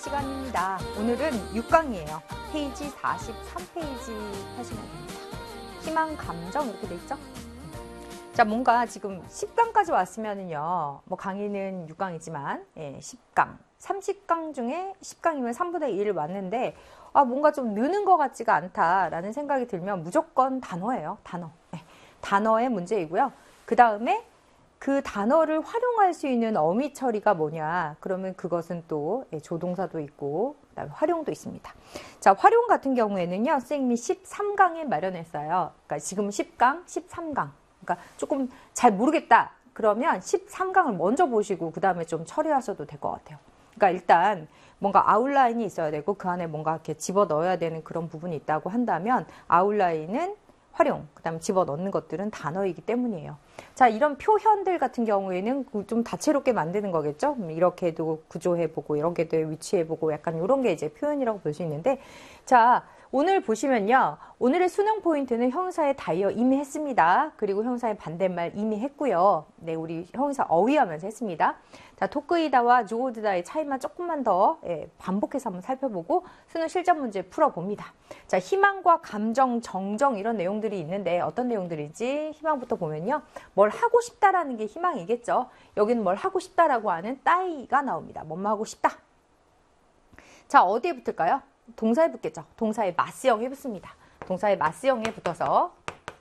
시간입니다. 오늘은 6강이에요. 페이지 43페이지 하시면 됩니다. 희망, 감정 이렇게 돼 있죠? 자, 뭔가 지금 10강까지 왔으면은요, 뭐 강의는 6강이지만, 10강, 30강 중에 10강이면 3분의 1 왔는데, 뭔가 좀 느는 것 같지가 않다라는 생각이 들면 무조건 단어예요. 단어. 단어의 문제이고요. 그 다음에 그 단어를 활용할 수 있는 어미 처리가 뭐냐? 그러면 그것은 또 조동사도 있고 그다음에 활용도 있습니다. 자, 활용 같은 경우에는요, 선생님이 13강에 마련했어요. 그러니까 지금 10강, 13강. 그러니까 조금 잘 모르겠다. 그러면 13강을 먼저 보시고 그 다음에 좀 처리하셔도 될 것 같아요. 그러니까 일단 뭔가 아웃라인이 있어야 되고 그 안에 뭔가 이렇게 집어 넣어야 되는 그런 부분이 있다고 한다면 아웃라인은 활용, 그 다음에 집어넣는 것들은 단어이기 때문이에요. 자, 이런 표현들 같은 경우에는 좀 다채롭게 만드는 거겠죠? 이렇게도 구조해보고, 이렇게도 위치해보고, 약간 이런 게 이제 표현이라고 볼 수 있는데, 자, 오늘 보시면요. 오늘의 수능 포인트는 형용사의 다이어 이미 했습니다. 그리고 형용사의 반대말 이미 했고요. 네, 우리 형용사 어휘하면서 했습니다. 자, 도크이다와 조오드다의 차이만 조금만 더 반복해서 한번 살펴보고 수능 실전 문제 풀어봅니다. 자, 희망과 감정, 정정 이런 내용들이 있는데 어떤 내용들인지 희망부터 보면요. 뭘 하고 싶다라는 게 희망이겠죠. 여기는 뭘 하고 싶다라고 하는 따이가 나옵니다. 뭐뭐 하고 싶다. 자, 어디에 붙을까요? 동사에 붙겠죠. 동사의 마스형에 붙습니다. 동사의 마스형에 붙어서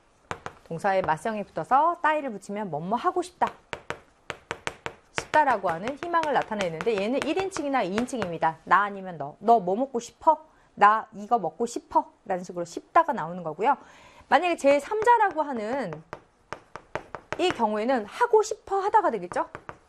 따이를 붙이면 뭐뭐 하고 싶다라고 하는 희망을 나타내는데 얘는 1인칭이나 2인칭입니다. 나 아니면 너 뭐 먹고 싶어? 나 이거 먹고 싶어? 라는 식으로 싶다가 나오는 거고요. 만약에 제3자라고 하는 이 경우에는 하고 싶어 하다가 되겠죠?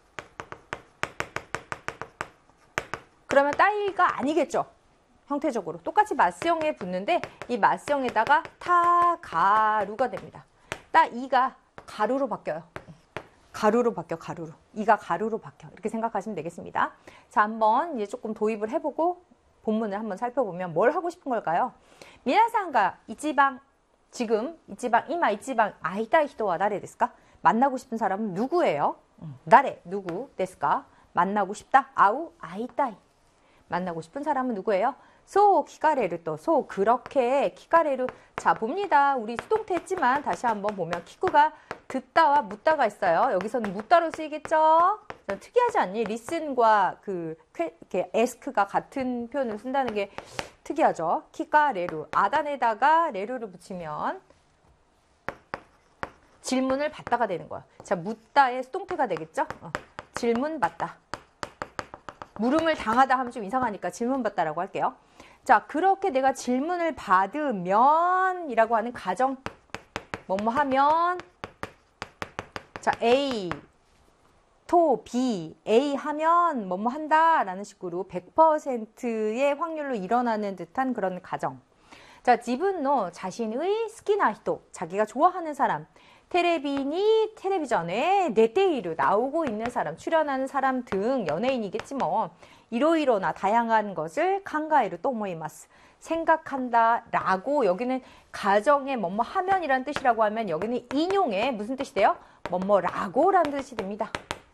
그러면 따이가 아니겠죠? 형태적으로 똑같이 마스형에 붙는데 이 마스형에다가 타가루가 됩니다. 따이가 가루로 바뀌어요. 가루로 바뀌어. 이가 가루로 바뀌어. 이렇게 생각하시면 되겠습니다. 자, 한번 이제 조금 도입을 해보고 본문을 한번 살펴보면 뭘 하고 싶은 걸까요? 미나상가 이치방 지금 이치방 아이타이 히토와 나레 데스까? 만나고 싶은 사람은 누구예요? 나레 누구 데스까? 만나고 싶다. 아우 아이타이. 만나고 싶은 사람은 누구예요? 소 키카레르 또 소 그렇게 키카레르. 자, 봅니다. 우리 수동태 했지만 다시 한번 보면 키쿠가 듣다와 묻다가 있어요. 여기서는 묻다로 쓰이겠죠? 특이하지 않니? 리슨과 이렇게 에스크가 같은 표현을 쓴다는 게 특이하죠? 키카레르. 아단에다가 레르를 붙이면 질문을 받다가 되는 거야. 자, 묻다의 수동태가 되겠죠? 질문 받다. 물음을 당하다 하면 좀 이상하니까 질문 받다라고 할게요. 자, 그렇게 내가 질문을 받으면 이라고 하는 가정 뭐뭐 하면 자, A 토 B A 하면 뭐뭐 한다 라는 식으로 100%의 확률로 일어나는 듯한 그런 가정. 자, 지분노 자신의 스키나 히토 자기가 좋아하는 사람 텔레비전에 네테이루 나오고 있는 사람, 출연하는 사람 등 연예인이겠지 뭐. 이로이로나 다양한 것을 칸가에루 또모이마스. 생각한다 라고 여기는 가정에 뭐뭐 하면이라는 뜻이라고 하면 여기는 인용에 무슨 뜻이 돼요? 뭐뭐라고 라는 뜻이 됩니다.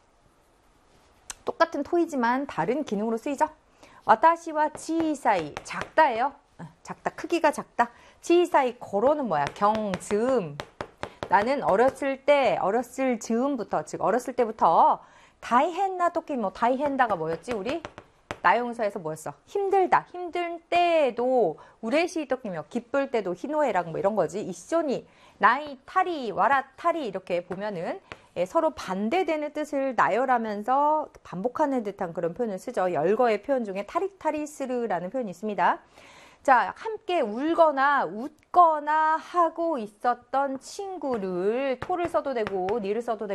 똑같은 토이지만 다른 기능으로 쓰이죠. 와타시와 치사이 작다예요. 작다, 크기가 작다. 치사이 고로는 뭐야? 경즈음. 나는 어렸을 즈음부터, 즉 어렸을 때부터 다이헨나 토끼 뭐 다이헨다가 뭐였지 우리? 나용사에서 뭐였어? 힘들다. 힘들 때도 우레시 토끼며 기쁠 때도 히노에랑 뭐 이런 거지. 이쇼니 나이 타리 와라 타리 이렇게 보면은 서로 반대되는 뜻을 나열하면서 반복하는 듯한 그런 표현을 쓰죠. 열거의 표현 중에 타리타리스르라는 표현이 있습니다. 자, 함께 울거나 웃거나 하고 있었던 친구를 토를 써도 되고 니를 써도 되고